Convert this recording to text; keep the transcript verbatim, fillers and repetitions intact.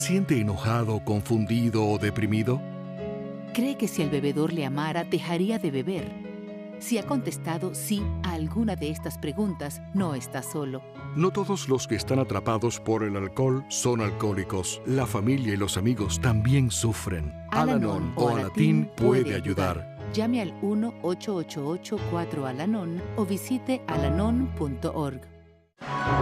¿Siente enojado, confundido o deprimido? ¿Cree que si el bebedor le amara, dejaría de beber? Si ha contestado sí a alguna de estas preguntas, no está solo. No todos los que están atrapados por el alcohol son alcohólicos. La familia y los amigos también sufren. Al-Anon o Alatín puede ayudar. Llame al uno ocho ocho ocho cuatro Al-Anon o visite alanon punto org.